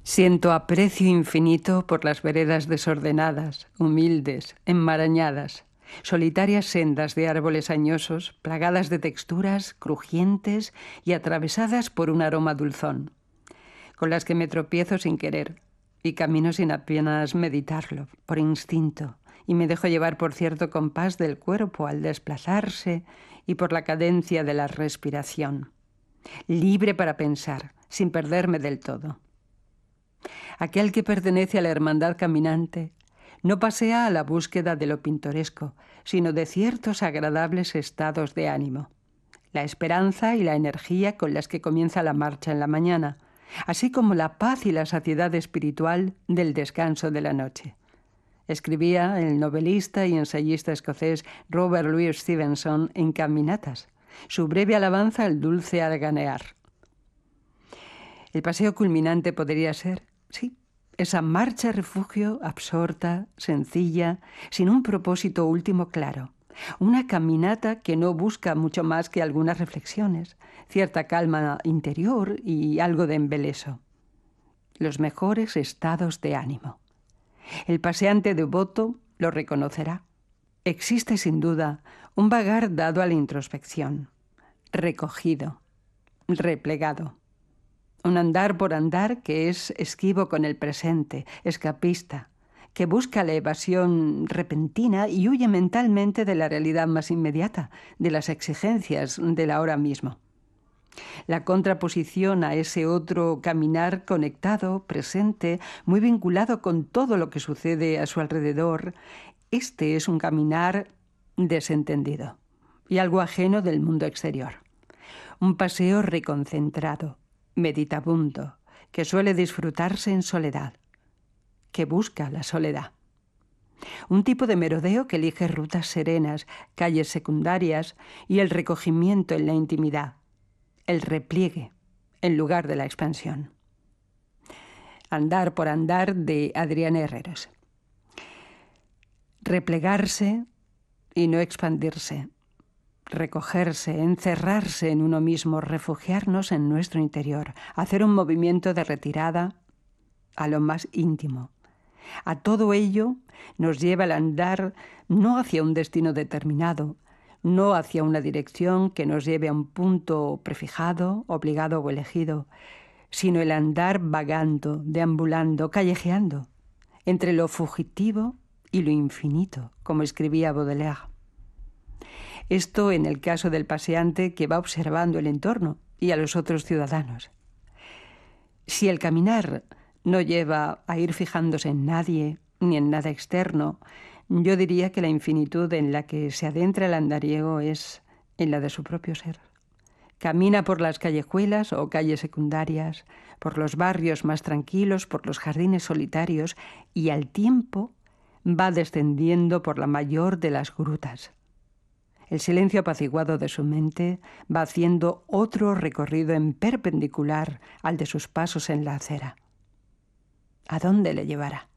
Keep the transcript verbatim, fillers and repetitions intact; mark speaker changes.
Speaker 1: Siento aprecio infinito por las veredas desordenadas, humildes, enmarañadas, solitarias sendas de árboles añosos, plagadas de texturas crujientes y atravesadas por un aroma dulzón, con las que me tropiezo sin querer y camino sin apenas meditarlo, por instinto, y me dejo llevar por cierto compás del cuerpo al desplazarse y por la cadencia de la respiración, libre para pensar, sin perderme del todo. Aquel que pertenece a la hermandad caminante no pasea a la búsqueda de lo pintoresco, sino de ciertos agradables estados de ánimo, la esperanza y la energía con las que comienza la marcha en la mañana, así como la paz y la saciedad espiritual del descanso de la noche. Escribía el novelista y ensayista escocés Robert Louis Stevenson en Caminatas, su breve alabanza al dulce harganear. El paseo culminante podría ser, sí, esa marcha refugio absorta, sencilla, sin un propósito último claro. Una caminata que no busca mucho más que algunas reflexiones, cierta calma interior y algo de embeleso. Los mejores estados de ánimo. El paseante devoto lo reconocerá. Existe sin duda un vagar dado a la introspección, recogido, replegado. Un andar por andar que es esquivo con el presente, escapista, que busca la evasión repentina y huye mentalmente de la realidad más inmediata, de las exigencias del ahora mismo. La contraposición a ese otro caminar conectado, presente, muy vinculado con todo lo que sucede a su alrededor, este es un caminar desentendido y algo ajeno del mundo exterior. Un paseo reconcentrado, meditabundo, que suele disfrutarse en soledad, que busca la soledad. Un tipo de merodeo que elige rutas serenas, calles secundarias y el recogimiento en la intimidad, el repliegue en lugar de la expansión. Andar por andar de Adrián Herreros. Replegarse y no expandirse. Recogerse, encerrarse en uno mismo, refugiarnos en nuestro interior, hacer un movimiento de retirada a lo más íntimo. A todo ello nos lleva el andar no hacia un destino determinado, no hacia una dirección que nos lleve a un punto prefijado, obligado o elegido, sino el andar vagando, deambulando, callejeando, entre lo fugitivo y lo infinito, como escribía Baudelaire. Esto en el caso del paseante que va observando el entorno y a los otros ciudadanos. Si el caminar no lleva a ir fijándose en nadie ni en nada externo, yo diría que la infinitud en la que se adentra el andariego es en la de su propio ser. Camina por las callejuelas o calles secundarias, por los barrios más tranquilos, por los jardines solitarios y al tiempo va descendiendo por la mayor de las grutas. El silencio apaciguado de su mente va haciendo otro recorrido en perpendicular al de sus pasos en la acera. ¿A dónde le llevará?